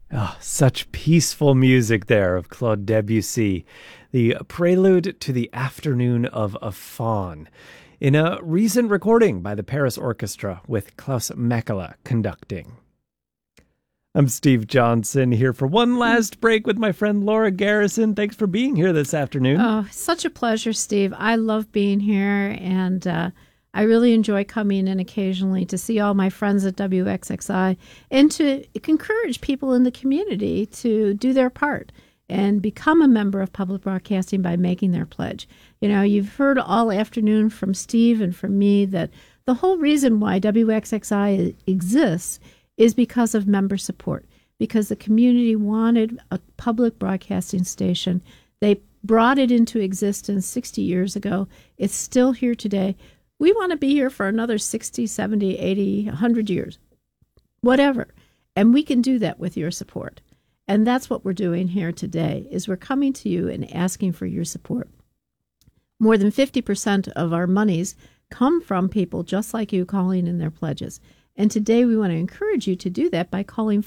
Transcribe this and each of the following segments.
Oh, such peaceful music there of Claude Debussy, the prelude to the Afternoon of a Faun, in a recent recording by the Paris Orchestra with Klaus Mekela conducting. I'm Steve Johnson here for one last break with my friend Laura Garrison. Thanks for being here this afternoon. Oh, such a pleasure, Steve. I love being here, and I really enjoy coming in occasionally to see all my friends at WXXI and to encourage people in the community to do their part and become a member of public broadcasting by making their pledge. You know, you've heard all afternoon from Steve and from me that the whole reason why WXXI exists is because of member support, because the community wanted a public broadcasting station. They brought it into existence 60 years ago. It's still here today. We want to be here for another 60, 70, 80, 100 years, whatever. And we can do that with your support. And that's what we're doing here today, is we're coming to you and asking for your support. More than 50% of our monies come from people just like you calling in their pledges. And today we want to encourage you to do that by calling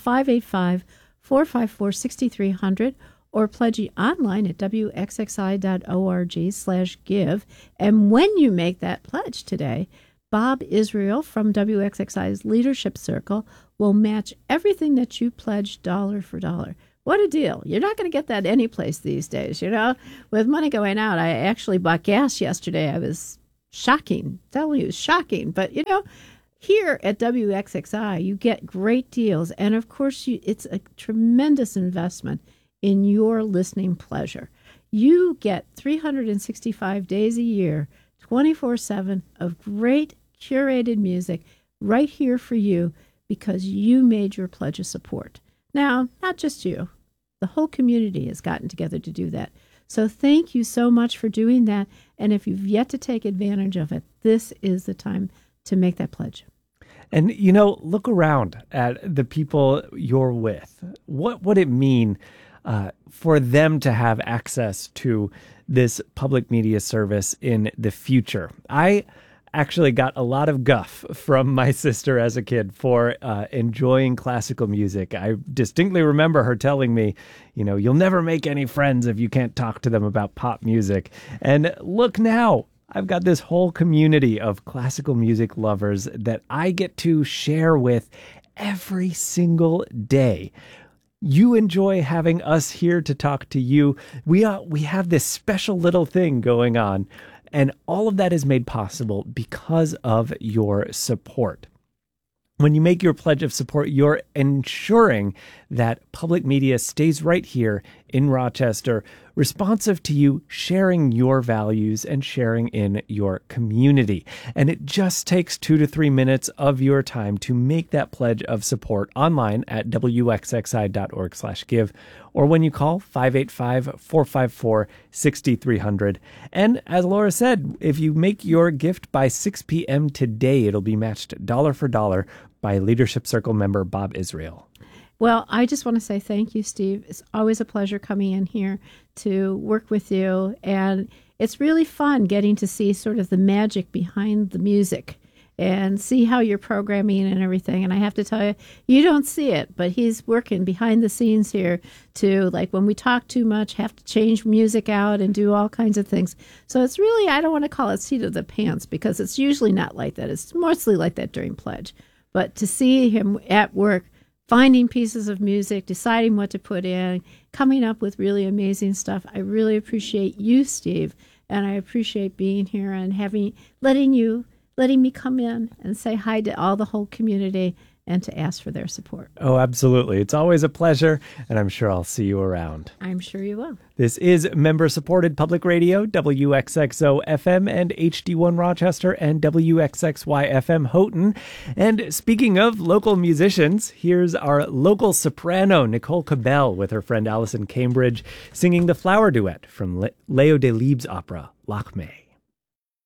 585-454-6300 or pledging online at wxxi.org/give. And when you make that pledge today, Bob Israel from WXXI's Leadership Circle will match everything that you pledge dollar for dollar. What a deal. You're not going to get that anyplace these days, you know. With money going out, I actually bought gas yesterday. I was shocking. Telling you, shocking. But, you know, here at WXXI, you get great deals. And, of course, it's a tremendous investment in your listening pleasure. You get 365 days a year, 24/7 of great curated music right here for you because you made your pledge of support. Now, not just you. The whole community has gotten together to do that. So thank you so much for doing that. And if you've yet to take advantage of it, this is the time to make that pledge. And, you know, look around at the people you're with. What would it mean for them to have access to this public media service in the future? I actually got a lot of guff from my sister as a kid for enjoying classical music. I distinctly remember her telling me, you know, you'll never make any friends if you can't talk to them about pop music. And look now, I've got this whole community of classical music lovers that I get to share with every single day. You enjoy having us here to talk to you. We have this special little thing going on, and all of that is made possible because of your support. When you make your pledge of support, you're ensuring that public media stays right here in Rochester, responsive to you, sharing your values and sharing in your community. And it just takes 2 to 3 minutes of your time to make that pledge of support online at wxxi.org/give, or when you call 585-454-6300. And as Laura said, if you make your gift by 6 p.m. today, it'll be matched dollar for dollar by Leadership Circle member Bob Israel. Well, I just want to say thank you, Steve. It's always a pleasure coming in here to work with you. And it's really fun getting to see sort of the magic behind the music and see how you're programming and everything. And I have to tell you, you don't see it, but he's working behind the scenes here to, like, when we talk too much, have to change music out and do all kinds of things. So it's really, I don't want to call it seat of the pants because it's usually not like that. It's mostly like that during pledge. But to see him at work, finding pieces of music, deciding what to put in, coming up with really amazing stuff. I really appreciate you, Steve, and I appreciate being here and letting me come in and say hi to all the whole community and to ask for their support. Oh, absolutely. It's always a pleasure, and I'm sure I'll see you around. I'm sure you will. This is member-supported public radio, WXXO-FM and HD1 Rochester and WXXY-FM Houghton. And speaking of local musicians, here's our local soprano, Nicole Cabell, with her friend Allison Cambridge, singing the flower duet from Leo Delibes' opera, Lakmé.